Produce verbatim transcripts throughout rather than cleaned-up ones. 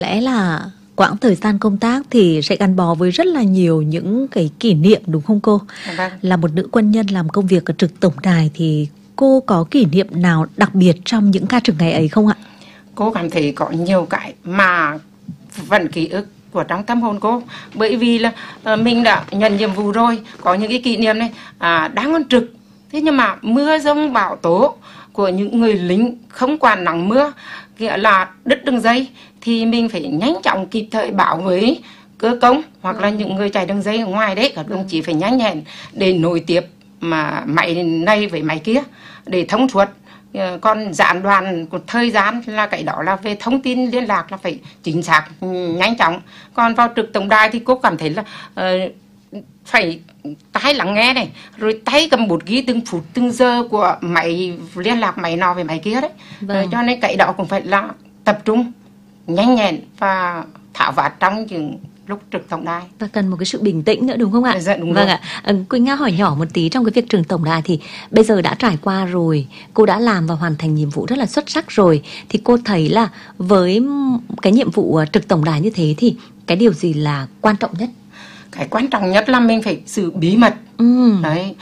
Lẽ là quãng thời gian công tác thì sẽ gắn bó với rất là nhiều những cái kỷ niệm đúng không cô? Vâng. Là một nữ quân nhân làm công việc ở trực tổng đài thì cô có kỷ niệm nào đặc biệt trong những ca trực ngày ấy không ạ? Cô cảm thấy có nhiều cái mà vẫn ký ức của trong tâm hồn cô, bởi vì là uh, mình đã nhận nhiệm vụ rồi, có những cái kỷ niệm này à, đang on trực, thế nhưng mà mưa giông bão tố của những người lính không quản nắng mưa, nghĩa là đứt đường dây thì mình phải nhanh chóng kịp thời báo với cơ công hoặc là những người chạy đường dây ở ngoài đấy, các đồng chí phải nhanh nhẹn để nối tiếp mà máy này với máy kia để thông suốt. Còn gián đoạn của thời gian là cái đó là về thông tin liên lạc là phải chính xác, nhanh chóng. Còn vào trực tổng đài thì cô cảm thấy là uh, phải tai lắng nghe này, rồi tay cầm bút ghi từng phút từng giờ của máy liên lạc máy nọ với máy kia đấy. Vâng. Cho nên cái đó cũng phải là tập trung, nhanh nhẹn và tháo vát trong những lúc trực tổng đài. Và cần một cái sự bình tĩnh nữa đúng không ạ? Dạ, đúng vâng rồi. ạ. Quỳnh Nga hỏi nhỏ một tí, trong cái việc trực tổng đài thì bây giờ đã trải qua rồi, cô đã làm và hoàn thành nhiệm vụ rất là xuất sắc rồi, thì cô thấy là với cái nhiệm vụ trực tổng đài như thế thì cái điều gì là quan trọng nhất? Cái quan trọng nhất là mình phải giữ bí mật. Ừ. Đấy.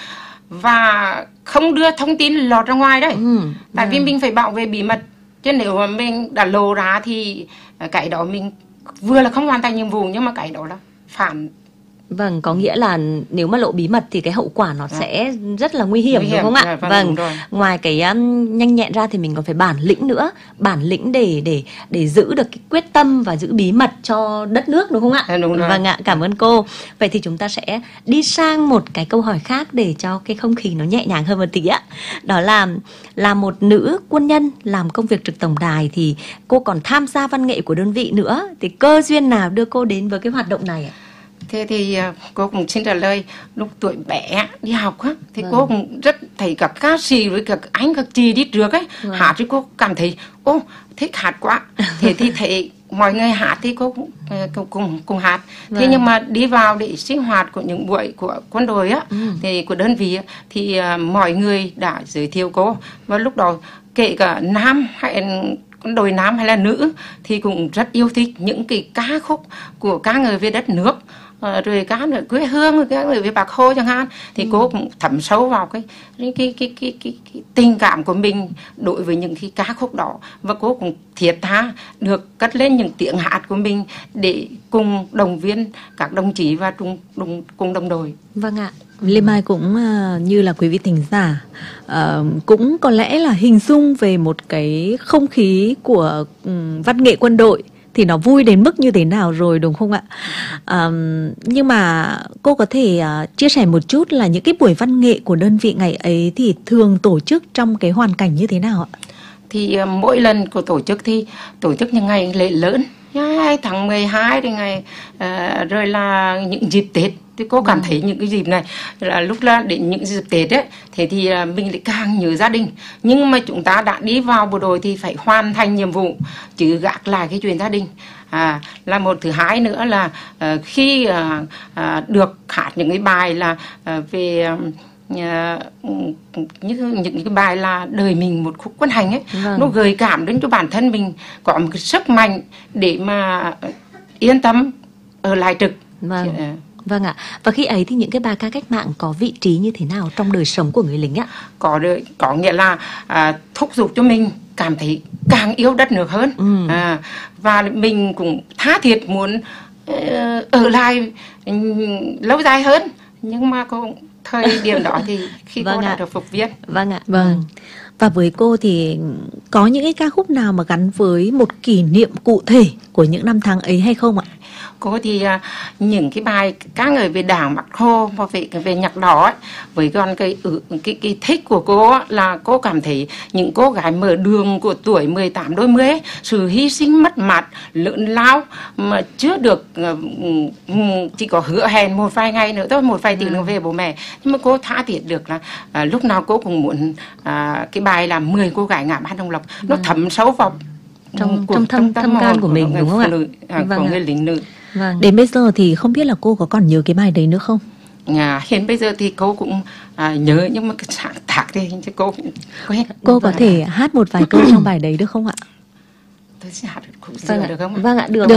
Và không đưa thông tin lọt ra ngoài đấy. Ừ. Tại ừ. vì mình phải bảo vệ bí mật. Chứ nếu mà mình đã lộ ra thì cái đó mình vừa là không hoàn thành nhiệm vụ, nhưng mà cái đó là phản. Vâng, có nghĩa là nếu mà lộ bí mật thì cái hậu quả nó à. sẽ rất là nguy hiểm, nguy hiểm đúng không ạ? Vâng, vâng. Ngoài cái um, nhanh nhẹn ra thì mình còn phải bản lĩnh nữa, bản lĩnh để để để giữ được cái quyết tâm và giữ bí mật cho đất nước đúng không ạ? À, đúng rồi. Vâng ạ, cảm ơn cô. Vậy thì chúng ta sẽ đi sang một cái câu hỏi khác để cho cái không khí nó nhẹ nhàng hơn một tí ạ. Đó là là một nữ quân nhân làm công việc trực tổng đài thì cô còn tham gia văn nghệ của đơn vị nữa. Thì cơ duyên nào đưa cô đến với cái hoạt động này ạ? Thế thì cô cũng xin trả lời, lúc tuổi bé đi học á, thì vâng. cô cũng rất thấy các ca sĩ với các anh các chị đi trước ấy, vâng. hát thì cô cảm thấy ô thích hát quá. Thế thì thấy mọi người hát thì cô cũng cùng cùng, cùng hát. Vâng. Thế nhưng mà đi vào để sinh hoạt của những buổi của quân đội á, ừ. thì của đơn vị á, thì uh, mọi người đã giới thiệu cô, và lúc đó kể cả nam hay quân đội nam hay là nữ thì cũng rất yêu thích những cái ca khúc của ca ngợi về đất nước, à, rồi ca ngợi quê hương, ca ngợi về Bác Hồ chẳng hạn, thì ừ. cô cũng thấm sâu vào cái cái, cái cái cái cái cái tình cảm của mình đối với những cái ca khúc đó, và cô cũng thiết tha được cất lên những tiếng hát của mình để cùng động viên các đồng chí và cùng đồng, cùng đồng đội. Vâng ạ. Lê Mai cũng uh, như là quý vị thính giả uh, cũng có lẽ là hình dung về một cái không khí của um, văn nghệ quân đội thì nó vui đến mức như thế nào rồi đúng không ạ? Uh, nhưng mà cô có thể uh, chia sẻ một chút là những cái buổi văn nghệ của đơn vị ngày ấy thì thường tổ chức trong cái hoàn cảnh như thế nào ạ? Thì uh, mỗi lần của tổ chức thì tổ chức những ngày lễ lớn, hai tháng mười hai thì ngày uh, rồi là những dịp Tết. Thì cô cảm thấy những cái dịp này là lúc là đến những dịp Tết ấy, thế thì mình lại càng nhớ gia đình. Nhưng mà chúng ta đã đi vào bộ đội thì phải hoàn thành nhiệm vụ, chứ gác lại cái chuyện gia đình. À, là một thứ hai nữa là uh, khi uh, uh, được hát những cái bài là uh, về uh, những, những cái bài là đời mình một khúc quân hành ấy, vâng. nó gợi cảm đến cho bản thân mình có một cái sức mạnh để mà yên tâm ở lại trực. Vâng. Uh, Vâng ạ. Và khi ấy thì những cái bài ca cách mạng có vị trí như thế nào trong đời sống của người lính ạ? Có đời, có nghĩa là à, thúc giục cho mình cảm thấy càng yêu đất nước hơn. Ừ. À, và mình cũng tha thiết muốn uh, ở lại um, lâu dài hơn. Nhưng mà có thời điểm đó thì khi vâng cô đã được phục viên. Vâng ạ. Vâng. Và với cô thì có những cái ca khúc nào mà gắn với một kỷ niệm cụ thể của những năm tháng ấy hay không ạ? Cô thì uh, những cái bài ca ngợi về Đảng Bác Hồ và về về nhạc đỏ ấy, với còn cái, cái cái thích của cô ấy, là cô cảm thấy những cô gái mở đường của tuổi mười tám đôi mươi ấy, sự hy sinh mất mát lớn lao mà chưa được uh, chỉ có hứa hẹn một vài ngày nữa thôi, một vài tiếng nữa về bố mẹ, nhưng mà cô tha thiết được là uh, lúc nào cô cũng muốn uh, cái bài là mười cô gái ngã ba Đồng Lộc, nó thấm sâu vào trong trong thâm tâm can của mình đúng không ạ? Nữ, à, vâng của người lính nữ. Vâng. Đến bây giờ thì không biết là cô có còn nhớ cái bài đấy nữa không? À, hiện bây giờ thì cô cũng à, nhớ, nhưng mà cái sáng tác thì cô cũng quên. Cô có thể hát một vài câu trong bài đấy được không ạ? Tôi sẽ hát được, vâng được không? Vâng ạ, được. được.